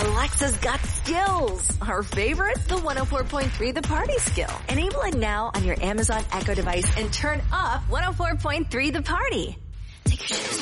Alexa's got skills. Our favorite? The 104.3 The Party skill. Enable it now on your Amazon Echo device and turn up 104.3 The Party. Take your shoes